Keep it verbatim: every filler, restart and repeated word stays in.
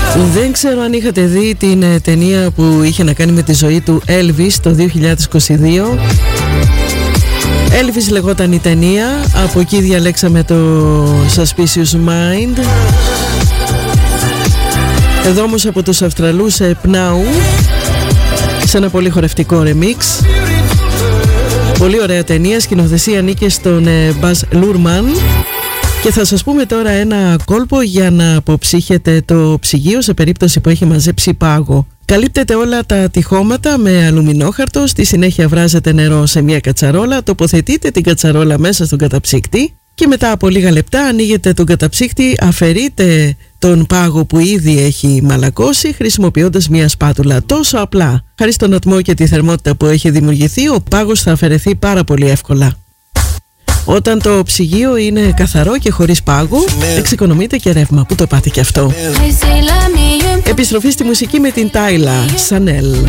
Δεν ξέρω αν είχατε δει την ε, ταινία που είχε να κάνει με τη ζωή του Elvis το δύο χιλιάδες είκοσι δύο. Elvis λεγόταν η ταινία, από εκεί διαλέξαμε το Suspicious Mind. Εδώ όμως από τους Αυστραλούς ε, Πνάου, σε ένα πολύ χορευτικό remix. Πολύ ωραία ταινία, σκηνοθεσία ανήκε στον ε, Baz Luhrmann. Και θα σας πούμε τώρα ένα κόλπο για να αποψύχετε το ψυγείο σε περίπτωση που έχει μαζέψει πάγο. Καλύπτετε όλα τα τυχώματα με αλουμινόχαρτο, στη συνέχεια βράζετε νερό σε μια κατσαρόλα, τοποθετείτε την κατσαρόλα μέσα στον καταψύκτη και μετά από λίγα λεπτά ανοίγετε τον καταψύκτη, αφαιρείτε τον πάγο που ήδη έχει μαλακώσει χρησιμοποιώντας μια σπάτουλα. Τόσο απλά. Χάρη στον ατμό και τη θερμότητα που έχει δημιουργηθεί, ο πάγος θα αφαιρεθεί πάρα πολύ εύκολα. Όταν το ψυγείο είναι καθαρό και χωρίς πάγο, εξοικονομείτε και ρεύμα. Πού το πάτε και αυτό. Επιστροφή στη μουσική με την Τάιλα Σανέλ.